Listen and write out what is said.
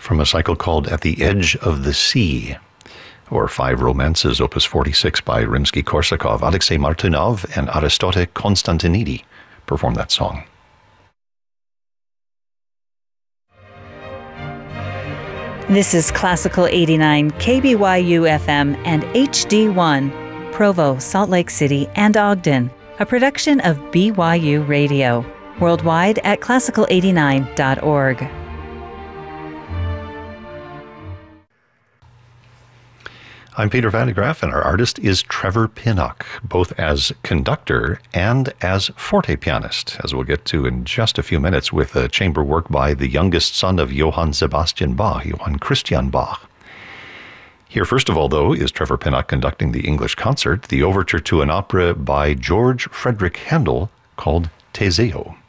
from a cycle called At the Edge of the Sea, or Five Romances, Opus 46 by Rimsky-Korsakov. Alexei Martynov and Aristote Konstantinidi performed that song. This is Classical 89, KBYU FM and HD1, Provo, Salt Lake City, and Ogden, a production of BYU Radio, worldwide at classical89.org. I'm Peter Van de Graaff, and our artist is Trevor Pinnock, both as conductor and as forte pianist, as we'll get to in just a few minutes with a chamber work by the youngest son of Johann Sebastian Bach, Johann Christian Bach. Here, first of all, though, is Trevor Pinnock conducting the English concert, the overture to an opera by George Frederick Handel called Teseo.